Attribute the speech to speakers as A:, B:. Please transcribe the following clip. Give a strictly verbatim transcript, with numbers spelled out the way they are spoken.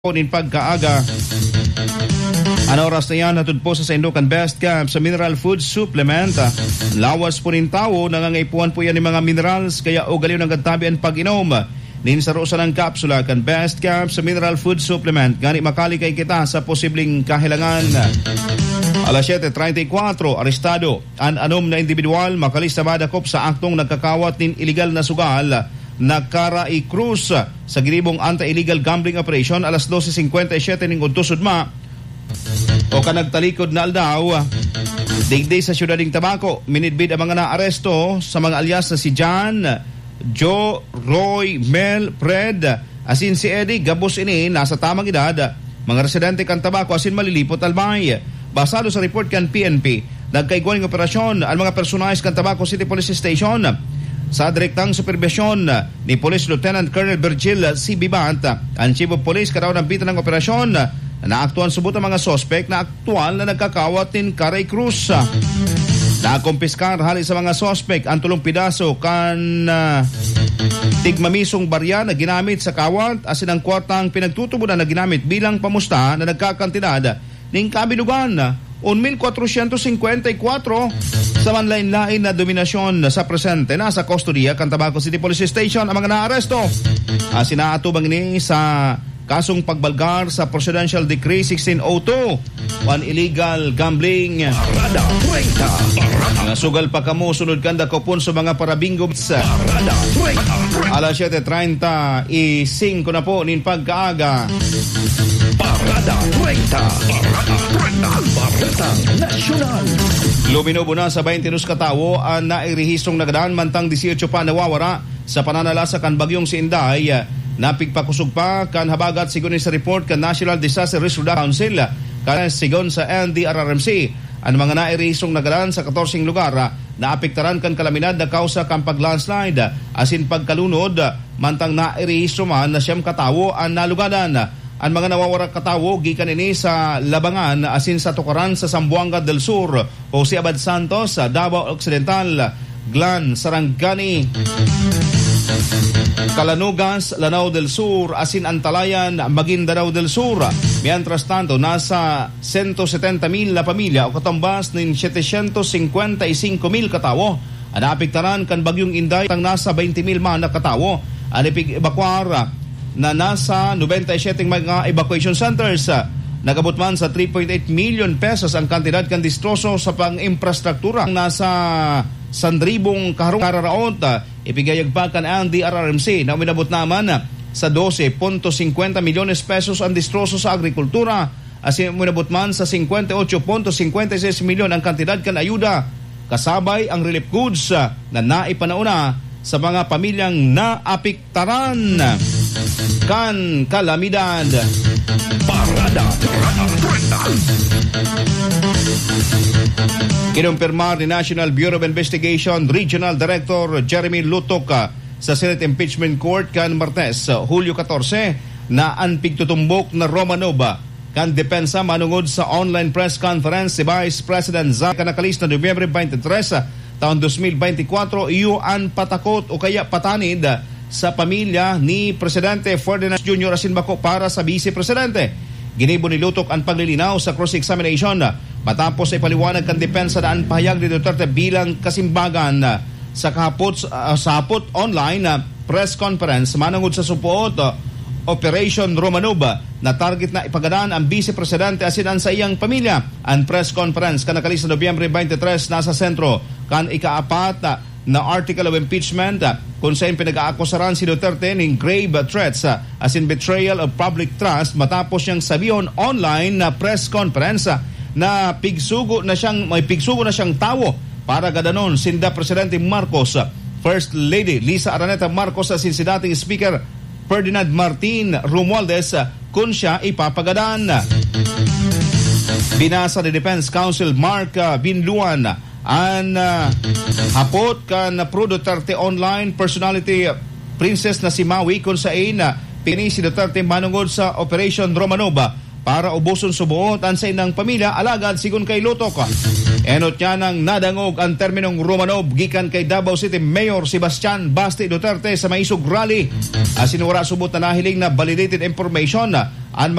A: Kunin pagkaaga. Ano oras na yan hatod po sa Sandokan Best Camp sa Mineral Food Supplement. Lawas po rin tao, nangangaipuan po yan ng mga minerals kaya ugaliw ng gantabi ang pag-inom. Nin sa rosa ng kapsula kan Best Camp sa Mineral Food Supplement. Gani makalikay kita sa posibleng kahilangan. Alas siyete treinta y cuatro, arestado ang anom na individual makalista madakop sa aktong nagkakawat nin illegal na sugal na Caray Cruz sa ginibong anti-illegal gambling operation alas dose cincuenta y siete ning udto sudma o kanagtalikod na aldaw digday sa siyudad ng Tabaco. Minidbid ang mga naaresto sa mga alias na si John, Joe, Roy, Mel, Fred asin si Eddie gabos ini nasa tamang edad, mga residente kan Tabaco asin malilipot albay. Basado sa report kan P N P, nagkaigwaning operasyon ang mga personalis kan Tabaco City Police Station sa direktang supervisyon ni Police Lieutenant Colonel Virgil C. Bibant. Ang Chief of Police karaw ng bita ng operasyon na naaktuan subot ang mga sospek na aktual na nagkakawat in Caray Cruz. Nakumpiskar hali sa mga sospek ang tulong pidaso kan uh, tigmamisong barya na ginamit sa kawat asin ang kwartang pinagtutubunan na ginamit bilang pamusta na nagkakantidad ning kabilugan one mil cuatrocientos cincuenta y cuatro sa manlain-lain na dominasyon sa presente na sa kustodiya kan Tabaco City Police Station ang mga naaresto. Uh, sinaatubang ini sa kasong pagbalgar sa Presidential Decree sixteen oh two on illegal gambling.
B: Parada treinta.
A: Nga sugal pa kamo sunod kanda kopon sa mga parabingo sa
B: Parada treinta.
A: alas siyete treinta y cinco na po nin pagkaaga.
B: Parada treinta. Parada treinta. Parada Nacional.
A: Luminobo na sa twenty-two katawo ang nairihistrong nagadaan mantang eighteen pa nawawara sa pananalasa kan bagyong si Inday. Napigpakusog pa kan habagat sigon sa report kan National Disaster Risk Reduction Council kan sigon sa N D R R M C. Ang mga nairihistrong nagadaan sa fourteen lugar naapektaran kan kalaminad na kausa kan paglandslide asin pagkalunod mantang nairehistro man na siyam katawo ang nalugadan. Ang mga nawawara katawo gikan ini sa Labangan asin sa tukaran sa Zamboanga del Sur, Jose Abad Santos, Davao Occidental, Glan, Sarangani, Calanugas, Lanao del Sur, asin Antalayan, Maguindanao del Sur. Mientras tanto, nasa one hundred seventy mil na pamilya o katambas ng setecientos cincuenta y cinco mil katawo ang naapektaran kan bagyong Inday tang nasa twenty mil man na katawo ang ipig-evacuar na nasa ninety-seven mga evacuation centers. Nagabot man sa three point eight million pesos ang kantidad kan distroso sa pang-infrastruktura. Nasa sandribong kaharong kararaot ipigayag pa kan ang D R R M C na uminabot naman sa twelve point fifty milyones pesos ang distroso sa agrikultura asin uminabot man sa fifty-eight point fifty-six milyon ang kantidad kan ayuda kasabay ang relief goods na naipanauna sa mga pamilyang naapektaran kan kalamidad.
B: Parada treinta.
A: Kinumpirmar ni National Bureau of Investigation Regional Director Jeremy Lutok sa Senate Impeachment Court kan Martes, Hulyo fourteen na ang pigtutumbok na Romanova kan depensa manungod sa online press conference si Vice President Zach kanakalis na Nobyembre twenty-three taon twenty twenty-four iyo ang patakot o kaya patanid sa pamilya ni Presidente Ferdinand Junior asin bako para sa Vice Presidente. Ginibo ni Lutok ang paglilinaw sa cross-examination matapos ay paliwanag kan depensa na ang pahayag ni Duterte bilang kasimbagan sa kahapot uh, sa hapot online uh, press conference manungod sa supoot uh, Operation Romanova na target na ipagadaan ang Vice Presidente asin sa iyang pamilya. Ang press conference kanakalis na Nobyembre twenty-three nasa sentro kan ikaapat uh, na article of impeachment uh, kung saan pinag-aakusaran si Duterte ng grave threats uh, as in betrayal of public trust matapos siyang sabihin online na press conference uh, na pigsugo na siyang may pigsugo na siyang tawo para gadanon sinda Presidente Marcos, uh, First Lady Lisa Araneta Marcos at sin si dating Speaker Ferdinand Martin Romualdez uh, kung siya ipapagadan. Binasa ni Defense Counsel Mark uh, Binluan ang uh, hapot kan pro Duterte online personality princess na si Maui kung saan uh, pini si Duterte manungod sa Operation Romanova para ubuson subuot ang sa inang pamilya alagad sigon kay Lutok. Enot niya nang nadangog ang terminong Romanov gikan kay Davao City Mayor Sebastian Basti Duterte sa maisog rally. Asinura subot na nahiling na validated information ang